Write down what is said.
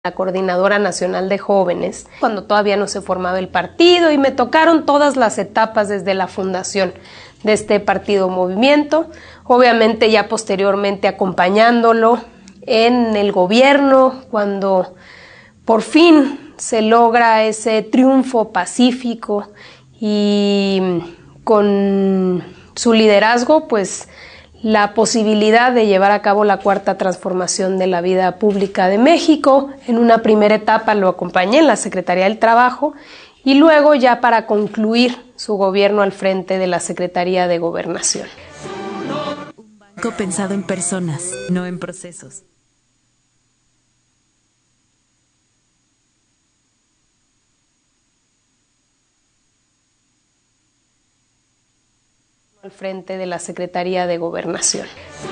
la Coordinadora Nacional de Jóvenes, cuando todavía no se formaba el partido, y me tocaron todas las etapas desde la fundación de este partido movimiento, obviamente ya posteriormente acompañándolo en el gobierno, cuando por fin se logra ese triunfo pacífico y con su liderazgo, pues la posibilidad de llevar a cabo la cuarta transformación de la vida pública de México. En una primera etapa lo acompañé en la Secretaría del Trabajo y luego ya para concluir su gobierno al frente de la Secretaría de Gobernación. Un banco pensado en personas, no en procesos. Al frente de la Secretaría de Gobernación.